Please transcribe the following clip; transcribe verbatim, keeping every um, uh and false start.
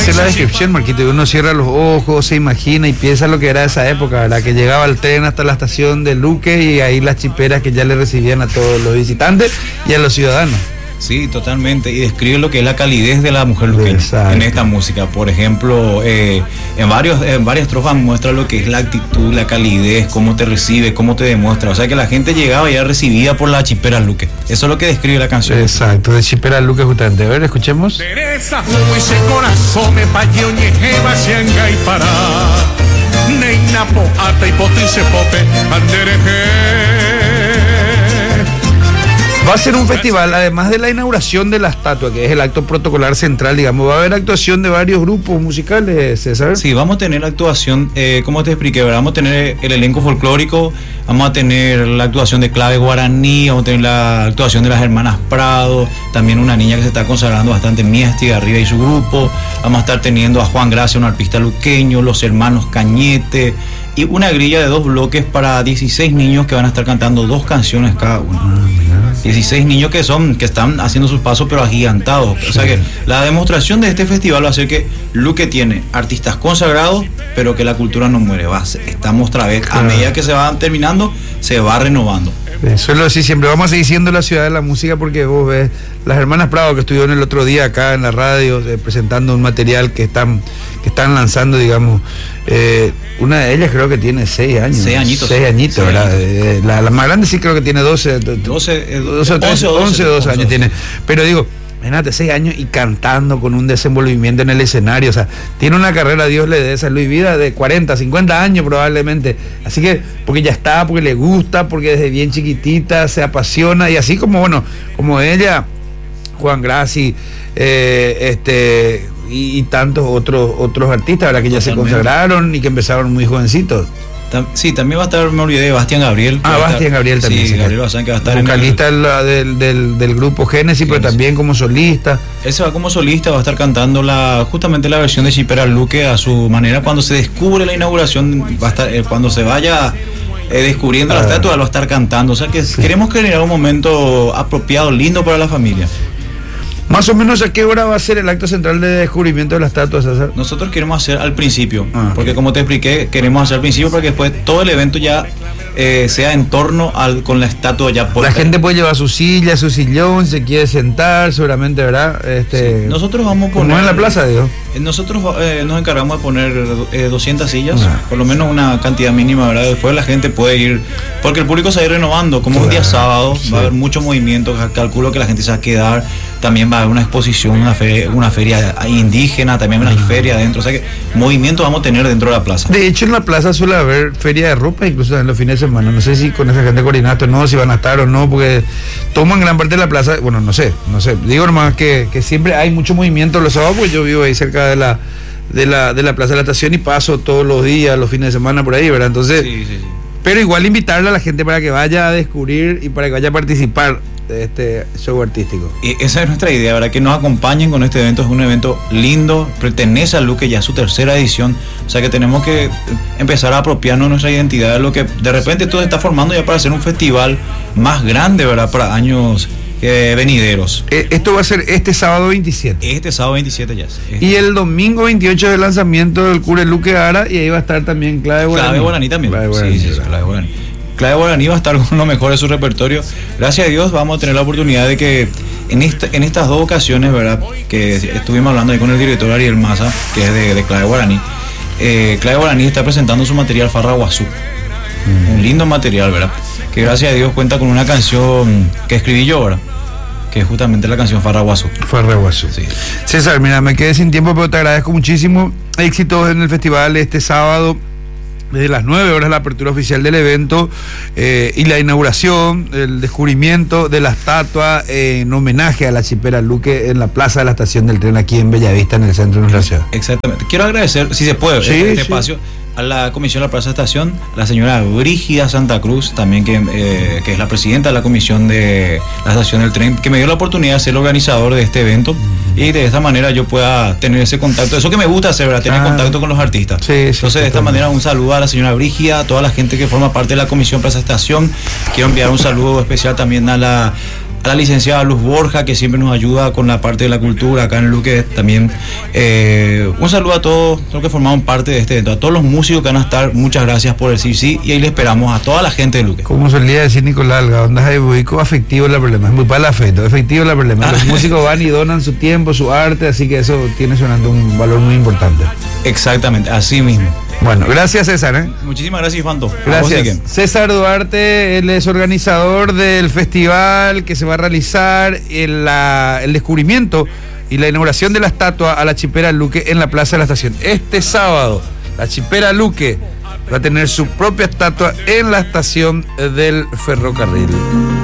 hace la descripción, Marquito, y uno cierra los ojos, se imagina y piensa lo que era esa época, ¿verdad? Que llegaba el tren hasta la estación de Luque y ahí las chiperas que ya le recibían a todos los visitantes y a los ciudadanos. Sí, totalmente, y describe lo que es la calidez de la mujer luqueña. Exacto. En esta música. Por ejemplo, eh, en varios en varias estrofas muestra lo que es la actitud, la calidez, cómo te recibe, cómo te demuestra. O sea que la gente llegaba y era recibida por la chipera Luque. Eso es lo que describe la canción. Exacto, de chipera Luque justamente. A ver, escuchemos. Teresa, ese corazón me payo ñejeba sianga y para neina po ata y potrice pope andereje. Va a ser un festival, además de la inauguración de la estatua, que es el acto protocolar central, digamos, va a haber actuación de varios grupos musicales, César. Sí, vamos a tener actuación, eh, como te expliqué, ¿verdad? Vamos a tener el elenco folclórico, vamos a tener la actuación de clave guaraní, vamos a tener la actuación de las hermanas Prado, también una niña que se está consagrando bastante, Miesti Garriga y su grupo, vamos a estar teniendo a Juan Gracia, un arpista luqueño, los hermanos Cañete, y una grilla de dos bloques para dieciséis niños que van a estar cantando dos canciones cada uno. dieciséis niños que son que están haciendo sus pasos pero agigantados. Sí. O sea que la demostración de este festival va a ser que Luque tiene artistas consagrados, pero que la cultura no muere. Va, estamos otra vez, claro. A medida que se va terminando, se va renovando. Eso es lo así, siempre vamos a seguir siendo la ciudad de la música, porque vos ves las hermanas Prado que estuvieron el otro día acá en la radio eh, presentando un material que están que están lanzando, digamos, eh, una de ellas creo que tiene seis años. Seis añitos. Seis añitos, seis ¿verdad? Años. Eh, la, la más grande sí creo que tiene doce, doce, eh, doce, once, once, doce años tiene. Pero digo, imagínate, seis años y cantando con un desenvolvimiento en el escenario, o sea, tiene una carrera, Dios le dé salud y vida, de cuarenta, cincuenta años probablemente, así que, porque ya está, porque le gusta, porque desde bien chiquitita se apasiona, y así como, bueno, como ella, Juan Graci, eh, este, y, y tantos otros otros artistas, ¿verdad? Que ya Totalmente. se consagraron y que empezaron muy jovencitos. Sí, también va a estar, me olvidé, Bastián Gabriel. Ah, Bastián Gabriel también. Sí, Gabriel Bazán, que va a estar vocalista en el... del, del, del grupo Génesis, pero también como solista. Él se va como solista, va a estar cantando la justamente la versión de Chipera Luque a su manera. Cuando se descubre la inauguración, va a estar, eh, cuando se vaya eh, descubriendo ah. la estatua, va a estar cantando. O sea que sí. Queremos generar un momento apropiado, lindo para la familia. Más o menos, ¿a qué hora va a ser el acto central de descubrimiento de la estatua, César? Nosotros queremos hacer al principio, ah, porque como te expliqué, queremos hacer al principio para que después todo el evento ya eh, sea en torno al con la estatua ya por la gente puede llevar su silla, su sillón, se quiere sentar, seguramente, ¿verdad? Este, sí. Nosotros vamos a poner... ¿Cómo en la plaza, digo? Nosotros eh, nos encargamos de poner eh, doscientas sillas, ah. por lo menos una cantidad mínima, ¿verdad? Después la gente puede ir, porque el público se va a ir renovando, como claro. un día sábado, sí. va a haber mucho movimiento, calculo que la gente se va a quedar, también va a haber una exposición, una feria, una feria indígena, también una feria adentro, o sea que movimiento vamos a tener dentro de la plaza. De hecho, en la plaza suele haber feria de ropa, incluso en los fines de semana, no sé si con esa gente coordinada, no, si van a estar o no, porque toman gran parte de la plaza, bueno, no sé, no sé, digo nomás que, que siempre hay mucho movimiento los sábados, pues yo vivo ahí cerca de la, de la, de la plaza de la estación y paso todos los días, los fines de semana por ahí, ¿verdad? Entonces, sí, sí, sí. Pero igual invitarle a la gente para que vaya a descubrir y para que vaya a participar de este show artístico. Y esa es nuestra idea, ¿verdad? Que nos acompañen con este evento. Es un evento lindo, pertenece a Luque, ya es su tercera edición, o sea que tenemos que empezar a apropiarnos de nuestra identidad, de lo que de repente todo se está formando ya para hacer un festival más grande, ¿verdad? Para años eh, venideros. Eh, esto va a ser este sábado veintisiete. Este sábado veintisiete ya. Este. Y el domingo veintiocho es el lanzamiento del Cure Luque Ara, y ahí va a estar también Clave Guaraní. Clave Guaraní también. Clave Guaraní, sí, sí, sí, Clave Guaraní. Clave Guaraní va a estar con lo mejor de su repertorio. Gracias a Dios vamos a tener la oportunidad de que en, esta, en estas dos ocasiones, ¿verdad? Que estuvimos hablando ahí con el director Ariel Maza, que es de, de Clave Guaraní. Eh, Clave Guaraní está presentando su material Farraguazú. Mm. Un lindo material, ¿verdad? Que gracias a Dios cuenta con una canción que escribí yo, ¿verdad? Que es justamente la canción Farraguazú. Farraguazú. Sí. César, mira, me quedé sin tiempo, pero te agradezco muchísimo. Éxitos en el festival este sábado. Desde las nueve horas la apertura oficial del evento eh, y la inauguración, el descubrimiento de la estatua eh, en homenaje a la Chipera Luque en la plaza de la estación del tren aquí en Bellavista, en el centro de nuestra ciudad. Exactamente. Quiero agradecer, si se puede, sí, este sí. espacio a la Comisión de la Plaza Estación, a la señora Brígida Santa Cruz, también que, eh, que es la presidenta de la Comisión de la Estación del Tren, que me dio la oportunidad de ser el organizador de este evento uh-huh. y de esta manera yo pueda tener ese contacto, eso que me gusta hacer, ¿verdad? Tener ah. contacto con los artistas. Sí, sí, Entonces, de esta manera, un saludo a la señora Brígida, a toda la gente que forma parte de la Comisión Plaza Estación. Quiero enviar un saludo especial también a la a la licenciada Luz Borja, que siempre nos ayuda con la parte de la cultura acá en Luque también. Eh, un saludo a todos los que formaron parte de este evento, a todos los músicos que van a estar, muchas gracias por decir sí, y ahí le esperamos a toda la gente de Luque. Como solía decir Nicolás Alga, onda de buico, afectivo la problema, es muy para el afecto, efectivo la problema. Los músicos van y donan su tiempo, su arte, así que eso tiene sonando un valor muy importante. Exactamente, así mismo. Bueno, gracias César. ¿eh? Muchísimas gracias, Fanto. Gracias. César Duarte, él es organizador del festival que se va a realizar en la, el descubrimiento y la inauguración de la estatua a la Chipera Luque en la Plaza de la Estación. Este sábado, la Chipera Luque va a tener su propia estatua en la estación del ferrocarril.